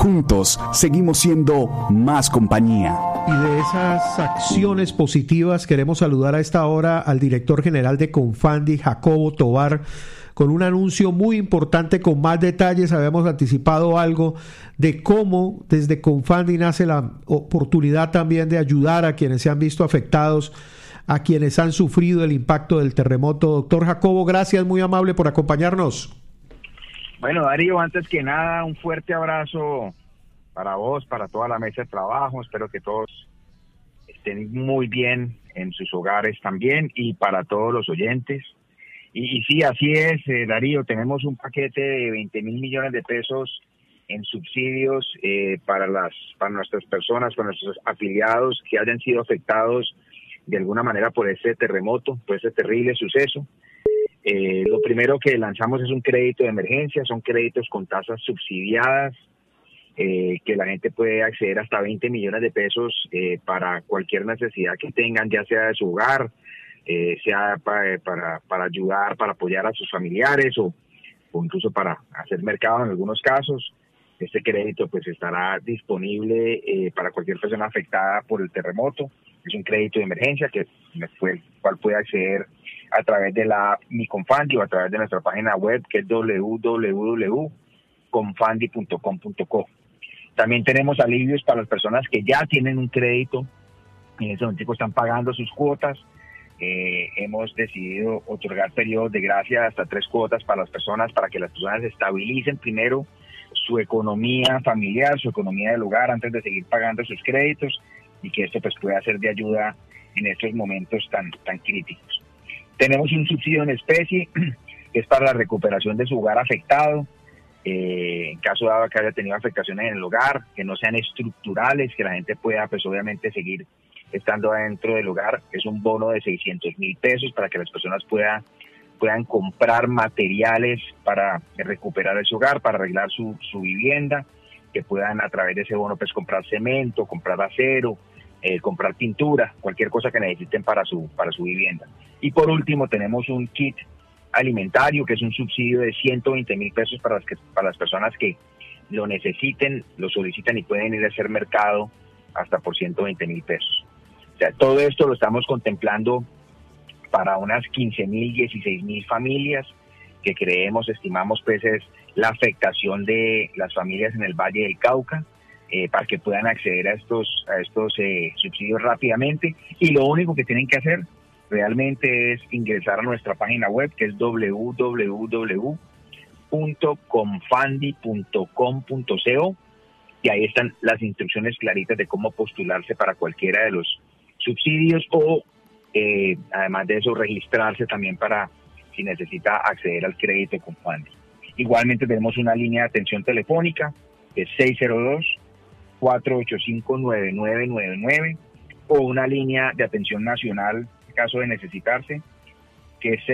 juntos seguimos siendo más compañía. Y de esas acciones positivas queremos saludar a esta hora al director general de Confandi, Jacobo Tovar, con un anuncio muy importante con más detalles. Habíamos anticipado algo de cómo desde Confandi nace la oportunidad también de ayudar a quienes se han visto afectados, a quienes han sufrido el impacto del terremoto. Doctor Jacobo, gracias, muy amable por acompañarnos. Bueno, Darío, antes que nada, un fuerte abrazo para vos, para toda la mesa de trabajo. Espero que todos estén muy bien en sus hogares también, y para todos los oyentes. Y sí, así es, Darío, tenemos un paquete de 20.000 millones de pesos en subsidios para nuestras personas, para nuestros afiliados que hayan sido afectados de alguna manera por ese terremoto, por ese terrible suceso. Lo primero que lanzamos es un crédito de emergencia, son créditos con tasas subsidiadas, que la gente puede acceder hasta 20 millones de pesos para cualquier necesidad que tengan, ya sea de su hogar, sea para ayudar, para apoyar a sus familiares o incluso para hacer mercado en algunos casos. Este crédito pues estará disponible para cualquier persona afectada por el terremoto. Es un crédito de emergencia cual puede acceder a través de la app Mi Confandi o a través de nuestra página web, que es www.confandi.com.co. También tenemos alivios para las personas que ya tienen un crédito, en ese momento están pagando sus cuotas. Hemos decidido otorgar periodos de gracia hasta 3 cuotas para las personas, para que las personas estabilicen primero su economía familiar, su economía del hogar, antes de seguir pagando sus créditos, y que esto pues pueda ser de ayuda en estos momentos tan críticos. Tenemos un subsidio en especie, que es para la recuperación de su hogar afectado, en caso dado que haya tenido afectaciones en el hogar, que no sean estructurales, que la gente pueda pues obviamente seguir estando adentro del hogar. Es un bono de 600.000 pesos para que las personas puedan comprar materiales para recuperar ese hogar, para arreglar su vivienda, que puedan a través de ese bono pues comprar cemento, comprar acero, comprar pintura, cualquier cosa que necesiten para su vivienda. Y por último tenemos un kit alimentario, que es un subsidio de 120.000 pesos para las personas que lo necesiten, lo solicitan y pueden ir a hacer mercado hasta por 120.000 pesos. O sea, todo esto lo estamos contemplando para unas 15.000, 16.000 familias, que estimamos pues es la afectación de las familias en el Valle del Cauca, para que puedan acceder a estos subsidios rápidamente. Y lo único que tienen que hacer realmente es ingresar a nuestra página web, que es www.confandi.com.co, y ahí están las instrucciones claritas de cómo postularse para cualquiera de los subsidios, o además de eso registrarse también para si necesita acceder al crédito Confandi. Igualmente tenemos una línea de atención telefónica, que es 602-485-9999, o una línea de atención nacional en caso de necesitarse, que es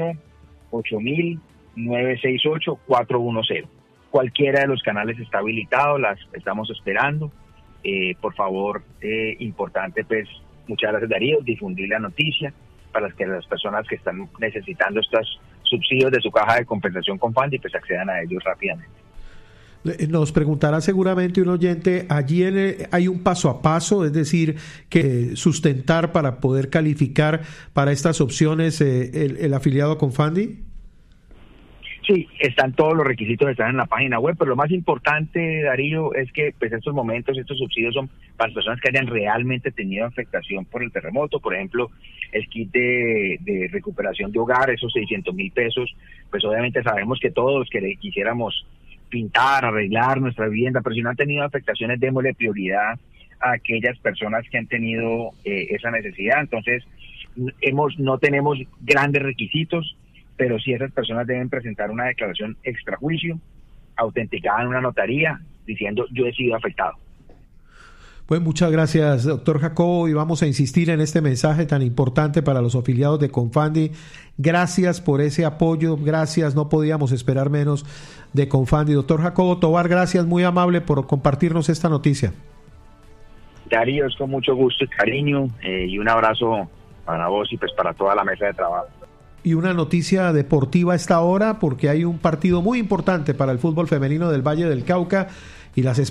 01-8000-968-410. Cualquiera de los canales está habilitado, las estamos esperando. Por favor, importante pues, muchas gracias Darío, difundir la noticia para que las personas que están necesitando estos subsidios de su caja de compensación Confandi pues accedan a ellos rápidamente. Nos preguntará seguramente un oyente, allí hay un paso a paso, es decir, que sustentar para poder calificar para estas opciones el afiliado a Confandi. Sí, están todos los requisitos, están en la página web, pero lo más importante, Darío, es que pues estos subsidios son para las personas que hayan realmente tenido afectación por el terremoto. Por ejemplo, el kit de recuperación de hogar, esos 600.000 pesos, pues obviamente sabemos que todos que quisiéramos pintar, arreglar nuestra vivienda, pero si no han tenido afectaciones, démosle prioridad a aquellas personas que han tenido esa necesidad. Entonces, no tenemos grandes requisitos, pero sí esas personas deben presentar una declaración extrajuicio, autenticada en una notaría, diciendo yo he sido afectado. Pues muchas gracias, doctor Jacobo, y vamos a insistir en este mensaje tan importante para los afiliados de Confandi. Gracias por ese apoyo, gracias, no podíamos esperar menos de Confandi. Doctor Jacobo Tovar, gracias, muy amable por compartirnos esta noticia. Darío, es con mucho gusto y cariño, y un abrazo para vos y pues para toda la mesa de trabajo. Y una noticia deportiva a esta hora, porque hay un partido muy importante para el fútbol femenino del Valle del Cauca y las